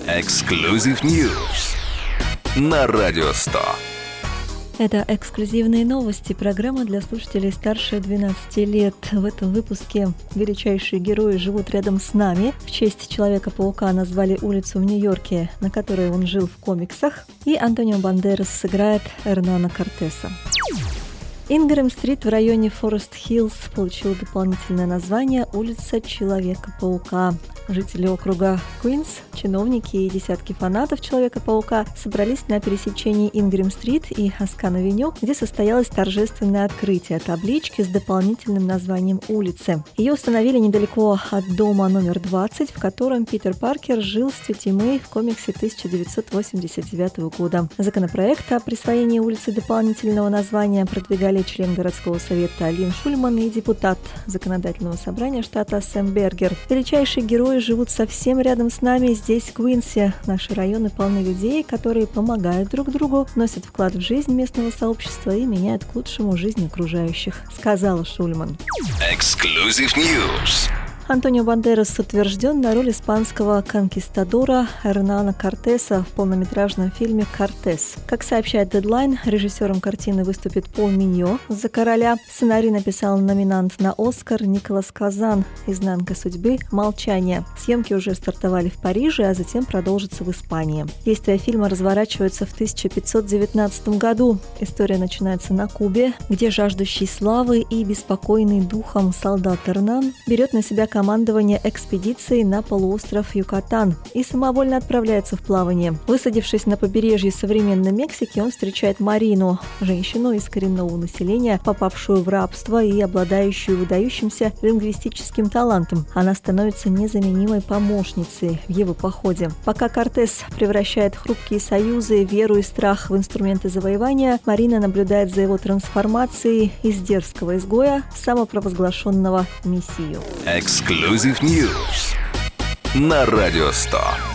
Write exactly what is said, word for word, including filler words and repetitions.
Exclusive News на Радио сто. Это эксклюзивные новости, программа для слушателей старше двенадцати лет. В этом выпуске величайшие герои живут рядом с нами. В честь Человека-паука назвали улицу в Нью-Йорке, на которой он жил в комиксах. И Антонио Бандерас сыграет Эрнана Кортеса. Ингрэм-стрит в районе Форест-Хиллз получил дополнительное название «Улица Человека-паука». Жители округа Куинс, чиновники и десятки фанатов Человека-паука собрались на пересечении Ингрэм-стрит и Аскан-авеню, где состоялось торжественное открытие таблички с дополнительным названием улицы. Ее установили недалеко от дома номер двадцать, в котором Питер Паркер жил с тетей Мэй в комиксе тысяча девятьсот восемьдесят девятого года. Законопроект о присвоении улицы дополнительного названия продвигали член городского совета Лин Шульман и депутат законодательного собрания штата Сэм Бергер. Величайшие герои живут совсем рядом с нами здесь, в Куинсе. Наши районы полны людей, которые помогают друг другу, вносят вклад в жизнь местного сообщества и меняют к лучшему жизнь окружающих, сказала Шульман. Exclusive News. Антонио Бандерас утвержден на роль испанского конкистадора Эрнана Кортеса в полнометражном фильме «Кортес». Как сообщает Deadline, режиссером картины выступит Пол Миньо за короля. Сценарий написал номинант на «Оскар» Николас Казан. «Изнанка судьбы. Молчание». Съемки уже стартовали в Париже, а затем продолжатся в Испании. Действие фильма разворачивается в тысяча пятьсот девятнадцатом году. История начинается на Кубе, где жаждущий славы и беспокойный духом солдат Эрнан берет на себя командование экспедицией на полуостров Юкатан и самовольно отправляется в плавание. Высадившись на побережье современной Мексики, он встречает Марину, женщину из коренного населения, попавшую в рабство и обладающую выдающимся лингвистическим талантом. Она становится незаменимой помощницей в его походе. Пока Кортес превращает хрупкие союзы, веру и страх в инструменты завоевания, Марина наблюдает за его трансформацией из дерзкого изгоя в самопровозглашенного мессию. Exclusive News на Радио сто.